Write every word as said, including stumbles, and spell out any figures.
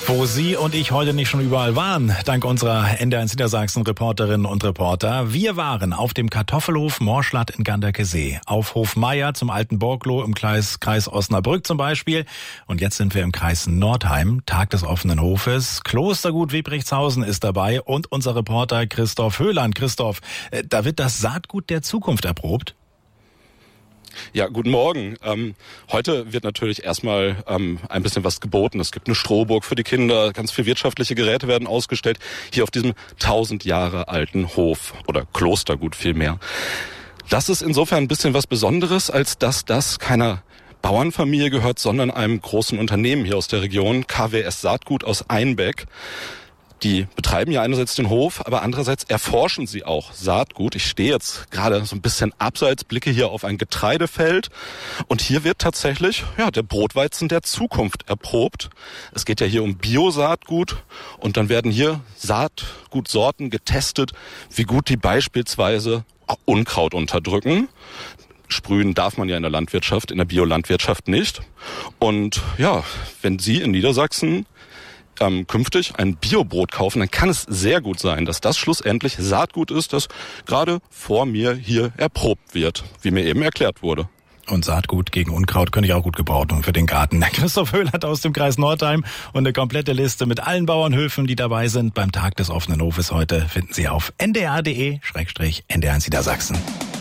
Wo Sie und ich heute nicht schon überall waren, dank unserer N D R eins Niedersachsen-Reporterinnen und Reporter. Wir waren auf dem Kartoffelhof Morschlatt in Ganderkesee, auf Hof Meier zum Alten Borgloh im Kreis, Kreis Osnabrück zum Beispiel. Und jetzt sind wir im Kreis Nordheim, Tag des offenen Hofes. Klostergut Wiebrichtshausen ist dabei und unser Reporter Christoph Höhland. Christoph, da wird das Saatgut der Zukunft erprobt. Ja, guten Morgen. Ähm, heute wird natürlich erstmal ähm, ein bisschen was geboten. Es gibt eine Strohburg für die Kinder, ganz viele wirtschaftliche Geräte werden ausgestellt. Hier auf diesem tausend Jahre alten Hof oder Klostergut vielmehr. Das ist insofern ein bisschen was Besonderes, als dass das keiner Bauernfamilie gehört, sondern einem großen Unternehmen hier aus der Region, K W S Saatgut aus Einbeck. Die betreiben ja einerseits den Hof, aber andererseits erforschen sie auch Saatgut. Ich stehe jetzt gerade so ein bisschen abseits, blicke hier auf ein Getreidefeld und hier wird tatsächlich ja der Brotweizen der Zukunft erprobt. Es geht ja hier um Bio-Saatgut und dann werden hier Saatgutsorten getestet, wie gut die beispielsweise Unkraut unterdrücken. Sprühen darf man ja in der Landwirtschaft, in der Biolandwirtschaft nicht. Und ja, wenn Sie in Niedersachsen Ähm, künftig ein Biobrot kaufen, dann kann es sehr gut sein, dass das schlussendlich Saatgut ist, das gerade vor mir hier erprobt wird, wie mir eben erklärt wurde. Und Saatgut gegen Unkraut könnte ich auch gut gebrauchen für den Garten. Christoph Höhland aus dem Kreis Nordheim und eine komplette Liste mit allen Bauernhöfen, die dabei sind beim Tag des offenen Hofes heute, finden Sie auf n d r punkt d e N D R eins Niedersachsen.